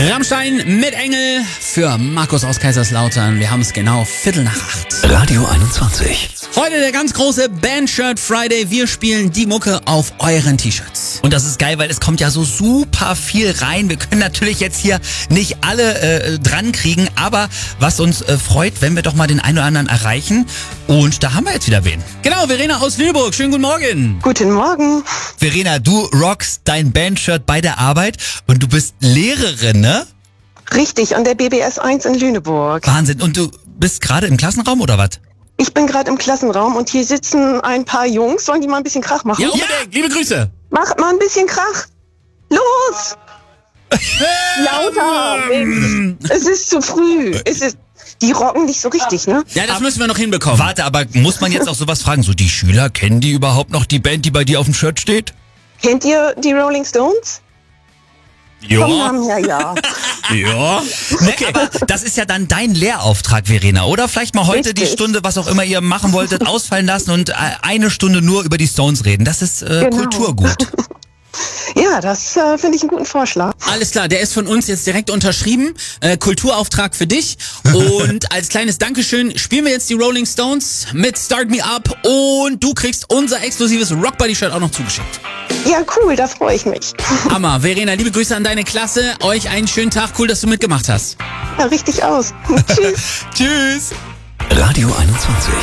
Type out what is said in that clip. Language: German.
Rammstein mit Engel für Markus aus Kaiserslautern. Wir haben es genau 7:45. Radio 21. Heute der ganz große Bandshirt Friday. Wir spielen die Mucke auf euren T-Shirts. Und das ist geil, weil es kommt ja so super viel rein. Wir können natürlich jetzt hier nicht alle dran kriegen, aber was uns freut, wenn wir doch mal den einen oder anderen erreichen. Und da haben wir jetzt wieder wen. Genau, Verena aus Lüneburg. Schönen guten Morgen. Guten Morgen. Verena, du rockst dein Bandshirt bei der Arbeit und du bist Lehrerin, ne? Richtig, an der BBS 1 in Lüneburg. Wahnsinn. Und du bist gerade im Klassenraum oder was? Ich bin gerade im Klassenraum und hier sitzen ein paar Jungs. Sollen die mal ein bisschen Krach machen? Ja, unbedingt. Liebe Grüße. Macht mal ein bisschen Krach. Los! Lauter! Es ist zu früh. Die rocken nicht so richtig, ne? Ja, das müssen wir noch hinbekommen. Warte, aber muss man jetzt auch sowas fragen? So, die Schüler, kennen die überhaupt noch die Band, die bei dir auf dem Shirt steht? Kennt ihr die Rolling Stones? Vom Namen her, ja. Ja. Okay. Aber das ist ja dann dein Lehrauftrag, Verena, oder? Vielleicht mal heute die Richtig. Stunde, was auch immer ihr machen wolltet, ausfallen lassen und eine Stunde nur über die Stones reden. Das ist Kulturgut. Ja, das finde ich einen guten Vorschlag. Alles klar, der ist von uns jetzt direkt unterschrieben. Kulturauftrag für dich. Und als kleines Dankeschön spielen wir jetzt die Rolling Stones mit Start Me Up. Und du kriegst unser exklusives Rock Buddy Shirt auch noch zugeschickt. Ja, cool, da freue ich mich. Hammer. Verena, liebe Grüße an deine Klasse. Euch einen schönen Tag. Cool, dass du mitgemacht hast. Ja, richtig aus. Tschüss. Tschüss. Radio 21.